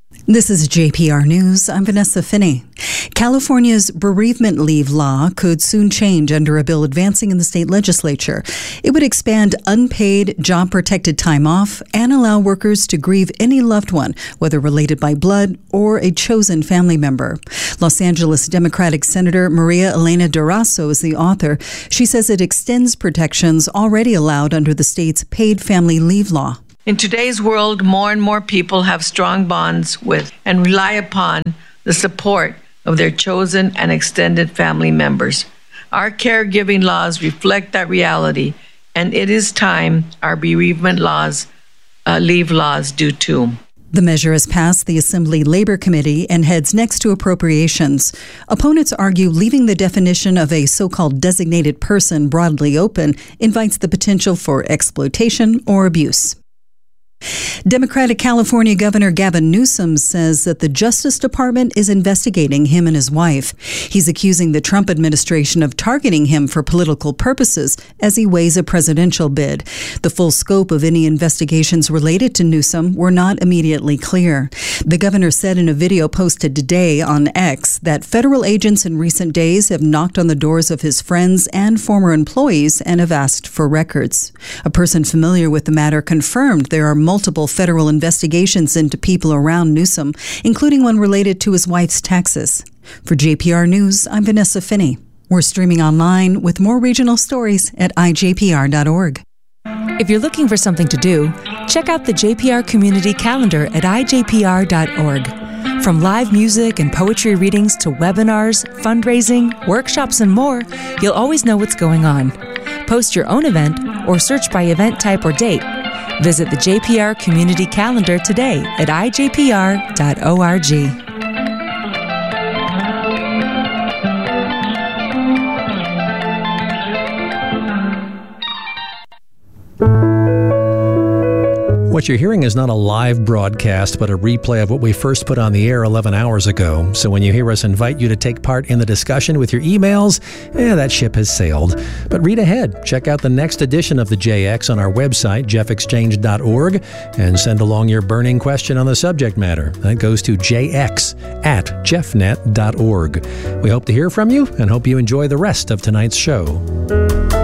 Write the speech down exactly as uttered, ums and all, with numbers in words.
This is J P R News. I'm Vanessa Finney. California's bereavement leave law could soon change under a bill advancing in the state legislature. It would expand unpaid, job-protected time off and allow workers to grieve any loved one, whether related by blood or a chosen family member. Los Angeles Democratic Senator Maria Elena Durazo is the author. She says it extends protections already allowed under the state's paid family leave law. In today's world, more and more people have strong bonds with and rely upon the support of their chosen and extended family members. Our caregiving laws reflect that reality, and it is time our bereavement laws, uh, leave laws do too. The measure has passed the Assembly Labor Committee and heads next to appropriations. Opponents argue leaving the definition of a so-called designated person broadly open invites the potential for exploitation or abuse. Democratic California Governor Gavin Newsom says that the Justice Department is investigating him and his wife. He's accusing the Trump administration of targeting him for political purposes as he weighs a presidential bid. The full scope of any investigations related to Newsom were not immediately clear. The governor said in a video posted today on X that federal agents in recent days have knocked on the doors of his friends and former employees and have asked for records. A person familiar with the matter confirmed there are multiple federal investigations into people around Newsom, including one related to his wife's taxes. For J P R News, I'm Vanessa Finney. We're streaming online with more regional stories at I J P R dot org. If you're looking for something to do, check out the J P R Community Calendar at I J P R dot org. From live music and poetry readings to webinars, fundraising, workshops, and more, you'll always know what's going on. Post your own event or search by event type or date. Visit the J P R Community Calendar today at I J P R dot org. What you're hearing is not a live broadcast, but a replay of what we first put on the air eleven hours ago. So when you hear us invite you to take part in the discussion with your emails, eh, that ship has sailed. But read ahead. Check out the next edition of the J X on our website, jeff exchange dot org, and send along your burning question on the subject matter. That goes to j x at jeff net dot org. We hope to hear from you and hope you enjoy the rest of tonight's show.